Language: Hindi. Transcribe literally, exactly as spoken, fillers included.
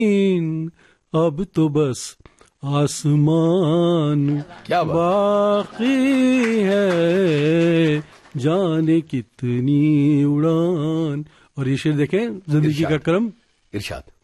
अब तो बस आसमान क्या बात। बाकी है, जाने कितनी उड़ान। और ये शेर देखें, जिंदगी का क्रम इरशाद।